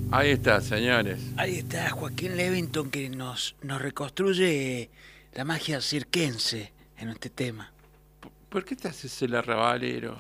Ahí está, señores. Ahí está Joaquín Levington que nos reconstruye la magia cirquense en este tema. ¿Por qué te haces el arrabalero?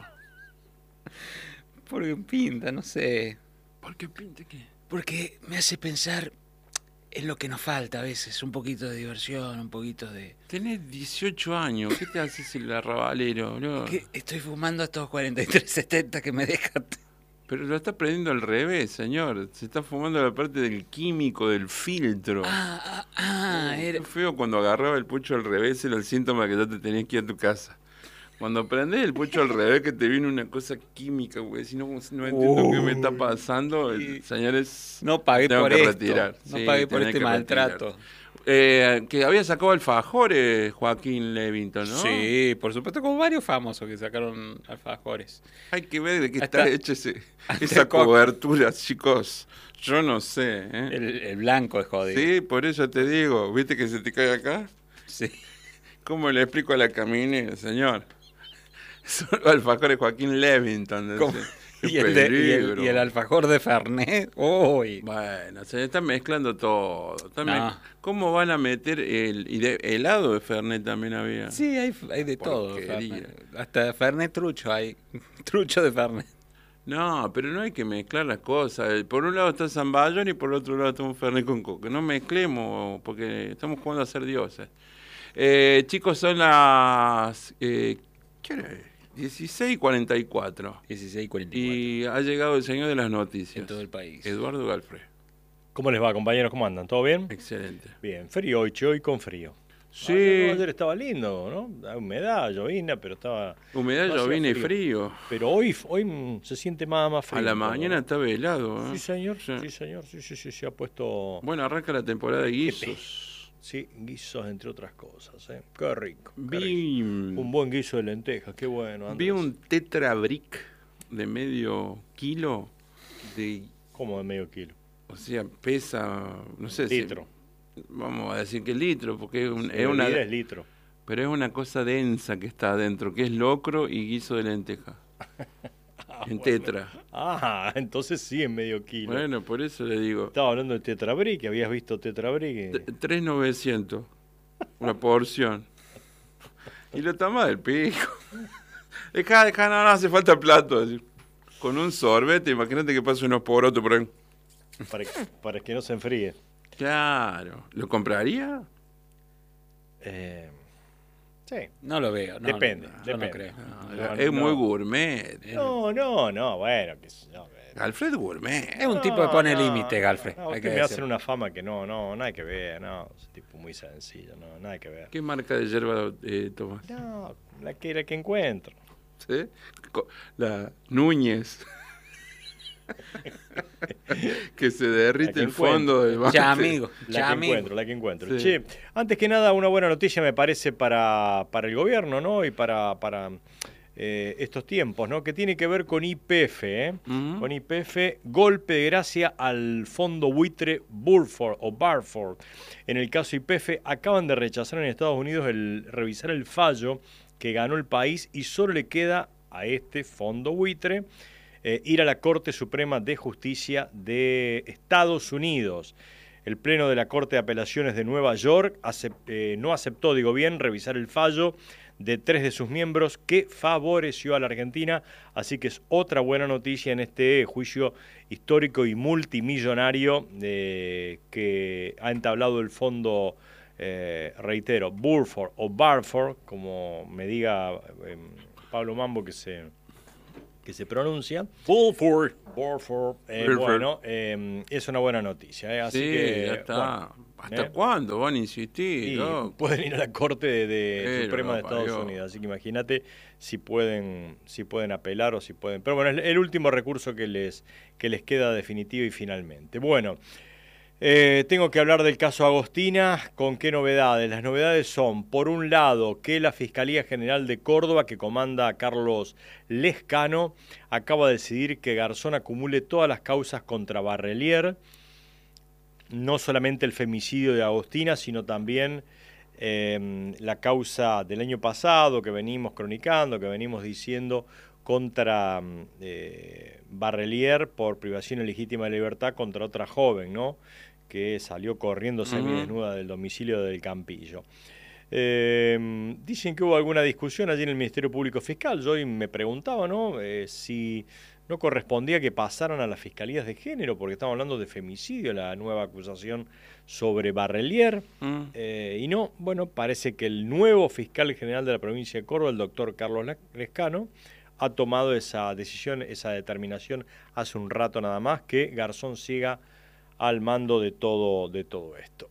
Porque pinta, no sé. ¿Por qué pinta qué? Porque me hace pensar en lo que nos falta a veces. Un poquito de diversión, un poquito de... Tenés 18 años, ¿qué te haces el arrabalero? No. Que estoy fumando a estos 43,70 que me dejan. Pero lo está prendiendo al revés, señor. Se está fumando la parte del químico, del filtro. Era... Qué feo cuando agarraba el pucho al revés, era el síntoma que ya te tenías que ir a tu casa. Cuando prendés el pucho al revés, que te viene una cosa química, güey. Si no, no entiendo qué me está pasando, señores. No pagué tengo por que esto. retirar. No Sí, pagué por tenés este que maltrato. retirar. Que había sacado alfajores Joaquín Levington, ¿no? Sí, por supuesto, como varios famosos que sacaron alfajores. Hay que ver de qué Hasta- está hecha esa hasta cobertura, chicos. Yo no sé, ¿eh? El blanco es jodido. Sí, por eso te digo. ¿Viste que se te cae acá? Sí. ¿Cómo le explico a la caminera, señor? Son los alfajores Joaquín Levington. ¿Cómo? Qué Y peligro. el alfajor de Fernet. Uy. Bueno, se está mezclando todo. No. ¿Cómo van a meter helado de Fernet también había? Sí, hay de todo. Porquería. Fernet. Hasta Fernet trucho hay. Trucho de Fernet. No, pero no hay que mezclar las cosas. Por un lado está San Bayón y por el otro lado está un Fernet con coca. No mezclemos, porque estamos jugando a ser dioses. Chicos, son las... ¿qué hora es? 16:44. 16:44. Y ha llegado el señor de las noticias. En todo el país. Eduardo Galfré. ¿Cómo les va, compañeros? ¿Cómo andan? ¿Todo bien? Excelente. Bien, frío hoy con frío. Sí. Ayer estaba lindo, ¿no? Hay humedad, llovina, pero estaba... Humedad, no hacía llovina y frío. Pero hoy se siente más frío. A la todo, mañana ¿no? estaba helado. Sí, señor. Sí. Sí, señor. Sí, se ha puesto... Bueno, arranca la temporada de guisos. Sí, guisos entre otras cosas, ¿eh? Qué rico. Qué rico. Vi, Un buen guiso de lentejas, qué bueno, Andrés. vi un Tetra Brick de medio kilo. ¿Cómo de medio kilo? O sea, pesa, no sé Litro. si... Vamos a decir que litro, porque Es una... es litro. Pero es una cosa densa que está adentro, que es locro y guiso de lenteja. En tetra. Ah, entonces sí es medio kilo. Bueno, por eso le digo. Estaba hablando de Tetra Brick, habías visto Tetra Brick. 3.900 una porción. Y lo toma del pico. Deja, no hace falta plato. Así. Con un sorbete, imagínate que pasa unos porotos por ahí. Para que no se enfríe. Claro. ¿Lo compraría? Sí. No lo veo. No, Depende, yo no depende. creo. Es muy gourmet. No, bueno, qué sé yo. Alfred Gourmet. Es un tipo que pone límite, Galfre. No, hay que que me decir. hacen una fama que no hay que ver, no. Es un tipo muy sencillo, no, nada que ver. ¿Qué marca de hierba tomas? No, la que encuentro. ¿Sí? La Núñez. Que se derrite el fondo del mate. Ya, amigo. La que encuentro. Sí. Che, antes que nada, una buena noticia me parece para el gobierno, ¿no? Y para estos tiempos, ¿no? Que tiene que ver con YPF, ¿eh? Ujú. Con YPF, golpe de gracia al fondo buitre Burford. En el caso YPF, acaban de rechazar en Estados Unidos revisar el fallo que ganó el país y solo le queda a este fondo buitre ir a la Corte Suprema de Justicia de Estados Unidos. El Pleno de la Corte de Apelaciones de Nueva York no aceptó, revisar el fallo de 3 de sus miembros que favoreció a la Argentina, así que es otra buena noticia en este juicio histórico y multimillonario que ha entablado el fondo, reitero, Burford o Barford, como me diga Pablo Mambo que se pronuncia. Burford. Bueno, es una buena noticia. Así Sí, que, ya está. bueno, ¿Hasta cuándo van a insistir? y loco? pueden ir a la Corte de Pero Suprema de lo Estados parió. Unidos. Así que imagínate si pueden apelar o si pueden. Pero bueno, es el último recurso que les queda definitivo y finalmente. Bueno, tengo que hablar del caso Agostina. ¿Con qué novedades? Las novedades son, por un lado, que la Fiscalía General de Córdoba, que comanda Carlos Lescano, acaba de decidir que Garzón acumule todas las causas contra Barrelier. No solamente el femicidio de Agostina, sino también la causa del año pasado que venimos cronicando, que venimos diciendo contra Barrelier por privación ilegítima de libertad contra otra joven, ¿no? Que salió corriendo semidesnuda del domicilio del Campillo. Dicen que hubo alguna discusión allí en el Ministerio Público Fiscal. Yo hoy me preguntaba, ¿no? Si no correspondía que pasaran a las fiscalías de género, porque estamos hablando de femicidio, la nueva acusación sobre Barrelier. Y no, bueno, parece que el nuevo fiscal general de la provincia de Córdoba, el doctor Carlos Lescano, ha tomado esa decisión, esa determinación hace un rato nada más, que Garzón siga al mando de todo esto.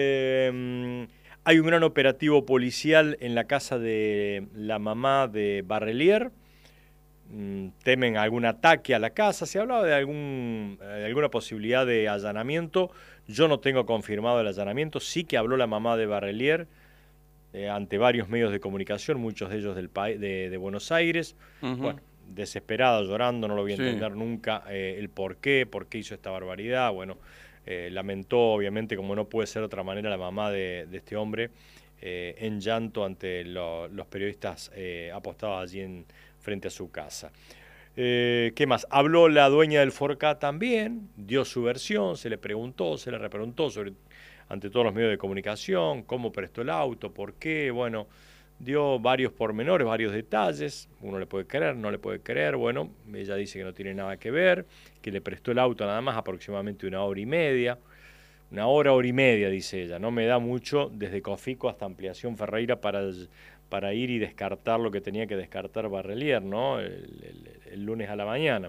Hay un gran operativo policial en la casa de la mamá de Barrelier. Temen algún ataque a la casa. Se hablaba de alguna posibilidad de allanamiento. Yo no tengo confirmado el allanamiento. Sí que habló la mamá de Barrelier ante varios medios de comunicación, muchos de ellos de Buenos Aires. Bueno, desesperada, llorando, no lo voy a entender nunca el por qué hizo esta barbaridad. Bueno, lamentó, obviamente, como no puede ser de otra manera, la mamá de este hombre en llanto ante los periodistas apostados allí frente a su casa. ¿Qué más? Habló la dueña del Forca también, dio su versión, se le preguntó, se le repreguntó ante todos los medios de comunicación, cómo prestó el auto, por qué, bueno, dio varios pormenores, varios detalles, uno le puede creer, no le puede creer, bueno, ella dice que no tiene nada que ver, que le prestó el auto nada más aproximadamente una hora y media, dice ella, no me da mucho desde Cofico hasta Ampliación Ferreira para ir y descartar lo que tenía que descartar Barrelier, ¿no? El lunes a la mañana.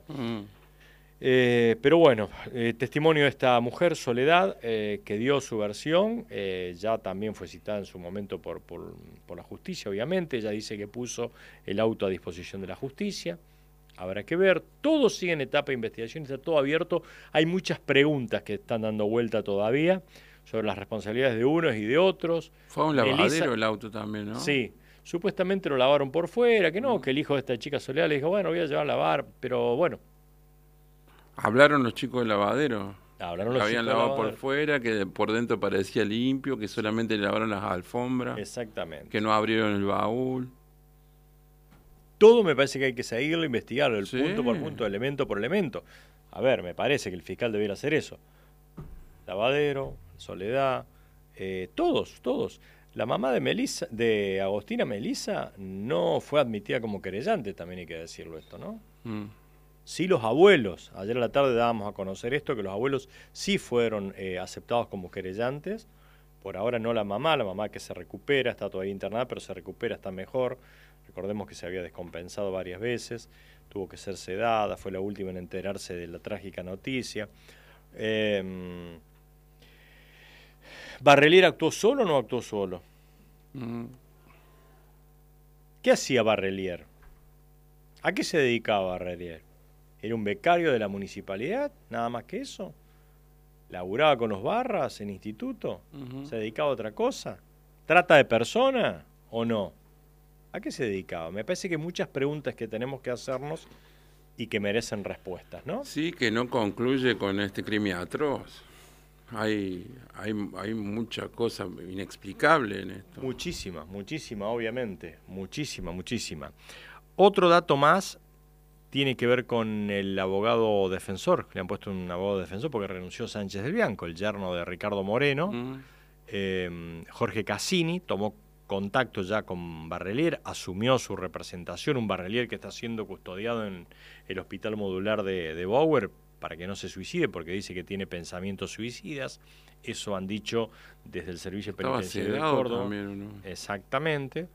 Pero bueno, testimonio de esta mujer, Soledad, que dio su versión, ya también fue citada en su momento por la justicia, obviamente. Ella dice que puso el auto a disposición de la justicia. Habrá que ver, todo sigue en etapa de investigación, está todo abierto. Hay muchas preguntas que están dando vuelta todavía sobre las responsabilidades de unos y de otros. Fue un lavadero el auto también, ¿no? Sí, supuestamente lo lavaron por fuera, que no, que el hijo de esta chica Soledad le dijo, bueno, voy a llevar a lavar, pero bueno. ¿Hablaron los chicos del lavadero? Hablaron los habían chicos lavado por fuera, que por dentro parecía limpio, que solamente le lavaron las alfombras. Exactamente. Que no abrieron el baúl. Todo me parece que hay que seguirlo, investigarlo, el punto por punto, elemento por elemento. A ver, me parece que el fiscal debiera hacer eso. Lavadero, Soledad, todos. La mamá de Agostina Melisa no fue admitida como querellante, también hay que decirlo esto, ¿no? Sí, los abuelos. Ayer a la tarde dábamos a conocer esto, que los abuelos sí fueron aceptados como querellantes. Por ahora no la mamá que se recupera, está todavía internada, pero se recupera, está mejor. Recordemos que se había descompensado varias veces, tuvo que ser sedada, fue la última en enterarse de la trágica noticia. ¿Barrelier actuó solo o no actuó solo? ¿Qué hacía Barrelier? ¿A qué se dedicaba Barrelier? ¿Era un becario de la municipalidad? ¿Nada más que eso? ¿Laburaba con los barras en instituto? ¿Se dedicaba a otra cosa? ¿Trata de persona o no? ¿A qué se dedicaba? Me parece que muchas preguntas que tenemos que hacernos y que merecen respuestas, ¿no? Sí, que no concluye con este crimen atroz. Hay mucha cosa inexplicable en esto. Muchísima, obviamente. Muchísima. Otro dato más tiene que ver con el abogado defensor. Le han puesto un abogado defensor porque renunció Sánchez del Bianco, el yerno de Ricardo Moreno. Jorge Cassini tomó contacto ya con Barrelier, asumió su representación, un Barrelier que está siendo custodiado en el hospital modular de Bower para que no se suicide, porque dice que tiene pensamientos suicidas. Eso han dicho desde el Servicio Penitenciario de Córdoba. También, ¿no? Exactamente.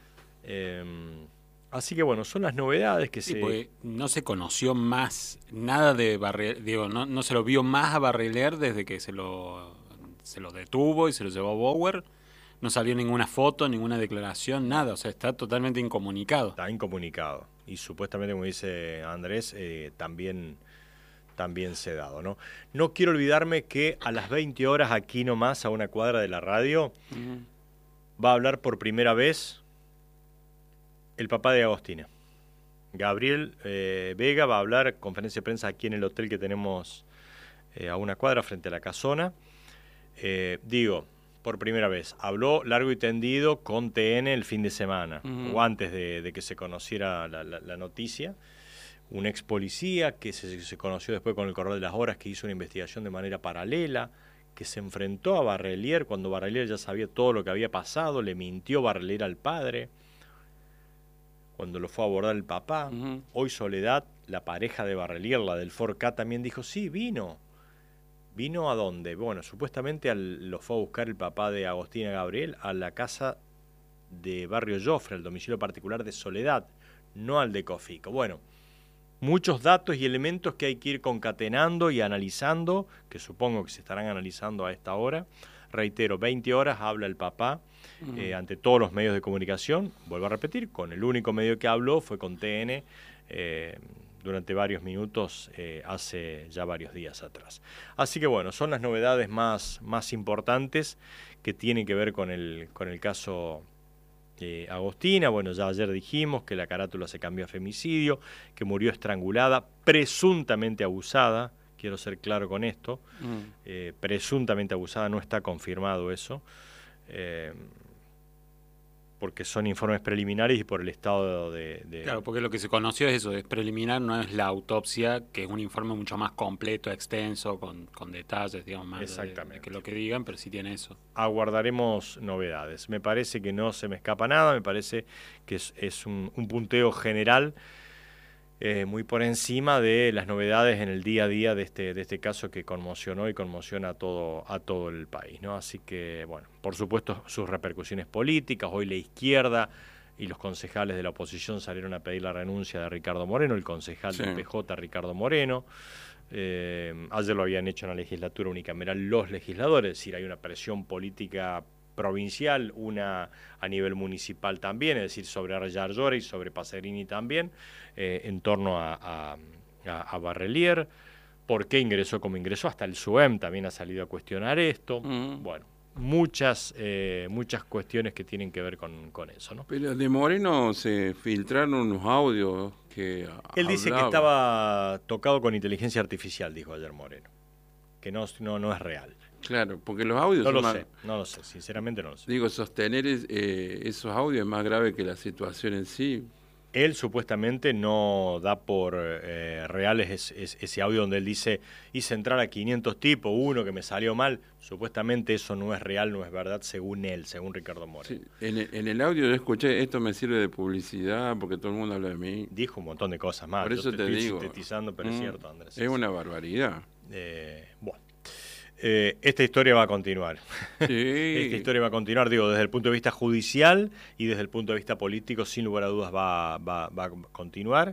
Así que bueno, son las novedades que porque no se conoció más nada de Barrelier, no se lo vio más a Barrelier desde que se lo detuvo y se lo llevó a Bower. No salió ninguna foto, ninguna declaración, nada. O sea, está totalmente incomunicado. Está incomunicado. Y supuestamente, como dice Andrés, también sedado, ¿no? No quiero olvidarme que a las 20 horas, aquí nomás, a una cuadra de la radio, va a hablar por primera vez el papá de Agostina. Gabriel Vega va a hablar, conferencia de prensa aquí en el hotel que tenemos a una cuadra frente a la casona. por primera vez. Habló largo y tendido con TN el fin de semana, o antes de que se conociera la noticia. Un ex policía que se conoció después con el correr de las horas, que hizo una investigación de manera paralela, que se enfrentó a Barrelier cuando Barrelier ya sabía todo lo que había pasado, le mintió Barrelier al padre, cuando lo fue a abordar el papá. Hoy Soledad, la pareja de Barrelier, la del 4K, también dijo, sí, vino. ¿Vino a dónde? Bueno, supuestamente lo fue a buscar el papá de Agostina Gabriel a la casa de Barrio Jofre, el domicilio particular de Soledad, no al de Cofico. Bueno, muchos datos y elementos que hay que ir concatenando y analizando, que supongo que se estarán analizando a esta hora. Reitero, 20 horas habla el papá ante todos los medios de comunicación. Vuelvo a repetir, con el único medio que habló fue con TN, durante varios minutos hace ya varios días atrás. Así que bueno, son las novedades más importantes que tienen que ver con el caso Agostina. Bueno, ya ayer dijimos que la carátula se cambió a femicidio, que murió estrangulada, presuntamente abusada, quiero ser claro con esto, presuntamente abusada, no está confirmado eso, porque son informes preliminares y por el estado de... Claro, porque lo que se conoció es eso, es preliminar, no es la autopsia, que es un informe mucho más completo, extenso, con detalles, digamos, más de que lo que digan, pero sí tiene eso. Aguardaremos novedades. Me parece que no se me escapa nada, me parece que es un punteo general muy por encima de las novedades en el día a día de este caso que conmocionó y conmociona a todo el país, ¿no? Así que, bueno, por supuesto sus repercusiones políticas. Hoy la izquierda y los concejales de la oposición salieron a pedir la renuncia de Ricardo Moreno, el concejal del PJ, Ricardo Moreno. Ayer lo habían hecho en la legislatura unicameral los legisladores, es decir, hay una presión política provincial, una a nivel municipal también, es decir, sobre Arayarlora y sobre Pacerini también, en torno a Barrelier. ¿Por qué ingresó como ingresó? Hasta el SUEM también ha salido a cuestionar esto. Bueno, muchas cuestiones que tienen que ver con eso, ¿no? Pero de Moreno se filtraron unos audios que él dice que estaba tocado con inteligencia artificial, dijo ayer Moreno, que no es real. Claro, porque los audios... No lo sé, sinceramente no lo sé. Digo, sostener esos audios es más grave que la situación en sí. Él supuestamente no da por reales ese audio donde él dice, hice entrar a 500 tipos, uno que me salió mal. Supuestamente eso no es real, no es verdad, según él, según Ricardo Moreno. Sí, en el audio yo escuché, esto me sirve de publicidad porque todo el mundo habla de mí. Dijo un montón de cosas más. Por eso yo te digo, estoy sintetizando, pero es cierto, Andrés. Es una barbaridad. Bueno. Esta historia va a continuar. Sí. Esta historia va a continuar, digo, desde el punto de vista judicial y desde el punto de vista político, sin lugar a dudas va a continuar.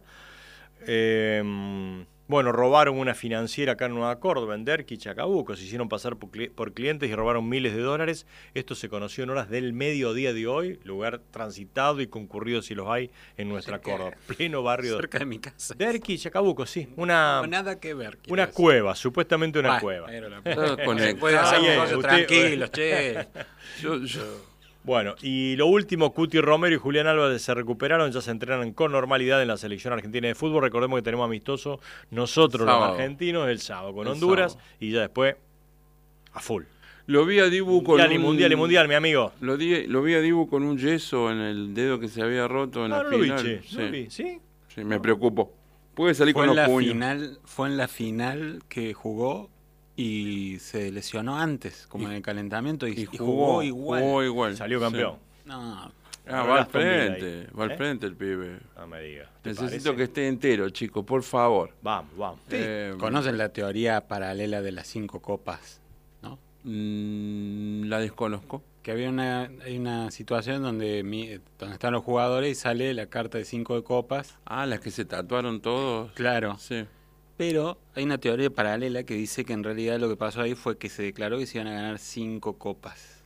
Bueno, robaron una financiera acá en Nueva Córdoba, en Derqui y Chacabuco, se hicieron pasar por clientes y robaron miles de dólares. Esto se conoció en horas del mediodía de hoy, lugar transitado y concurrido si los hay en nuestra Córdoba, pleno barrio. Cerca de mi casa. Derqui y Chacabuco, sí. No, nada que ver. Una cueva, supuestamente una cueva. Puede hacer negocios tranquilos, che. Bueno, y lo último, Cuti Romero y Julián Álvarez se recuperaron, ya se entrenan con normalidad en la selección argentina de fútbol. Recordemos que tenemos amistoso nosotros los argentinos el sábado con Honduras y ya después a full. Lo vi a Dibu con mundial, mi amigo. Lo vi a Dibu con un yeso en el dedo que se había roto en la final. No vi, ¿sí? Sí, me preocupó. Puede salir con los puños. Fue en la final que jugó y se lesionó antes, como en el calentamiento, y jugó igual. Jugó igual. Salió campeón. Sí. No. Va al frente el pibe. No me digas. Necesito que esté entero, chicos, por favor. Vamos. Sí. ¿Conocen la teoría paralela de las 5 copas? ¿No? La desconozco. Que hay una situación donde están los jugadores y sale la carta de 5 de copas. Ah, las que se tatuaron todos. Claro. Sí. Pero hay una teoría paralela que dice que en realidad lo que pasó ahí fue que se declaró que se iban a ganar 5 copas.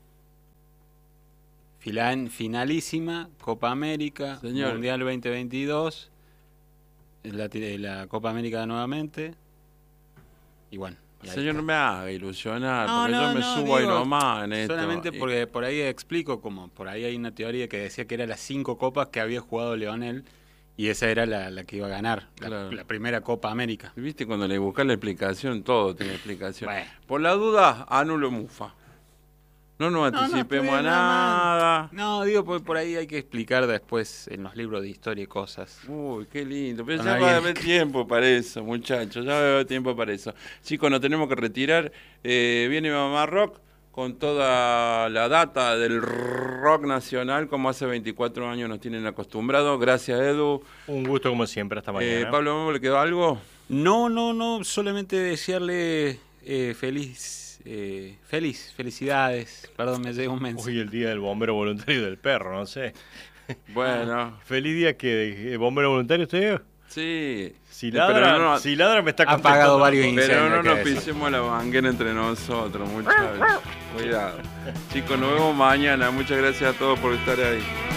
Finalísima, Copa América, Señor. Mundial 2022, la Copa América nuevamente, y bueno. Señor, no me haga ilusionar, porque yo me subo ahí nomás en esto. Solamente porque por ahí explico, como por ahí hay una teoría que decía que eran las 5 copas que había jugado Leonel, y esa era la que iba a ganar, la primera Copa América. ¿Viste? Cuando le buscas la explicación, todo tiene explicación. Bueno. Por la duda, anulo Mufa. No nos anticipemos a está bien, nada. No, digo, por ahí hay que explicar después en los libros de historia y cosas. Uy, qué lindo. Pero Bueno, ya va a bien. haber tiempo para eso, muchachos. Ya va a haber tiempo para eso. Chicos, nos tenemos que retirar. Viene Mamá Rock con toda la data del rock nacional, como hace 24 años nos tienen acostumbrados. Gracias, Edu. Un gusto como siempre, hasta mañana. Pablo, ¿Memo, le quedó algo? No, solamente desearle felicidades. Perdón, me llegó un mensaje. Hoy el día del bombero voluntario del perro, no sé. Bueno, Feliz día que bombero voluntario usted. sí. Si Pero ladra, no- si ladra me está Ha contestando. apagado varios Pero incendios. no hay que nos decir. pisemos la banguera entre nosotros, muchachos. Cuidado. Chicos, nos vemos mañana. Muchas gracias a todos por estar ahí.